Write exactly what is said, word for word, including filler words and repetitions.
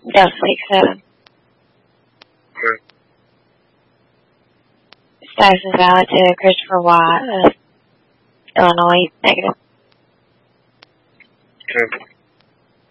Dose Lake seven. Okay. Status is valid to Christopher Watt of Illinois, negative. Okay.